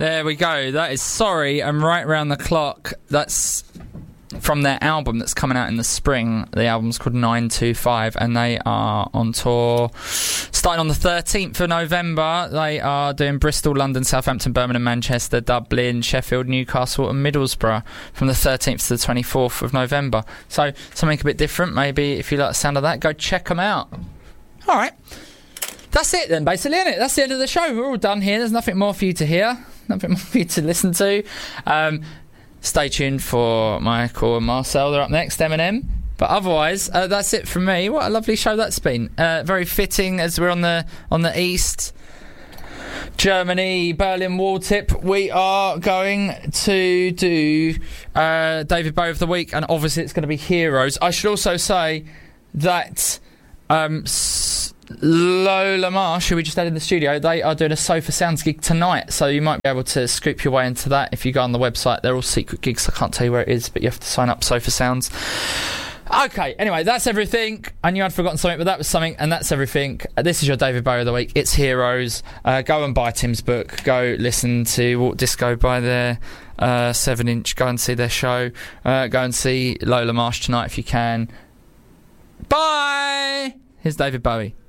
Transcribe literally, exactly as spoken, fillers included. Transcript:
There we go. That is Sorry and Right Round the Clock. That's from their album that's coming out in the spring. The album's called nine two five, and they are on tour starting on the thirteenth of November. They are doing Bristol, London, Southampton, Birmingham, Manchester, Dublin, Sheffield, Newcastle and Middlesbrough from the thirteenth to the twenty-fourth of November. So something a bit different. Maybe if you like the sound of that, go check them out. All right. That's it then, basically, isn't it? That's the end of the show. We're all done here. There's nothing more for you to hear. Nothing more for you to listen to. Um... Stay tuned for Michael and Marcel. They're up next, Eminem. But otherwise, uh, that's it from me. What a lovely show that's been. Uh, very fitting as we're on the on the east. Germany, Berlin Wall tip. We are going to do uh, David Bowie of the Week, and obviously it's going to be Heroes. I should also say that um, Lola Marsh, who we just had in the studio, they are doing a Sofa Sounds gig tonight, so you might be able to scoop your way into that if you go on the website. They're all secret gigs, I can't tell you where it is, but you have to sign up. Sofa Sounds. Okay, anyway, that's everything. I knew I'd forgotten something, but that was something, and that's everything. This is your David Bowie of the Week. It's Heroes. Uh, go and buy Tim's book. Go listen to Walk Disco by their uh, seven inch. Go and see their show. Uh, go and see Lola Marsh tonight if you can. Bye! Here's David Bowie.